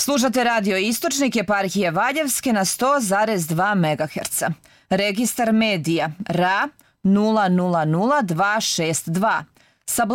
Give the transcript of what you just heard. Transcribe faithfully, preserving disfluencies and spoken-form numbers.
Slušate radio Istočnik eparhije Valjevske na sto zarez dva megaherca. Registar medija R A nula nula nula dva šest dva. Sa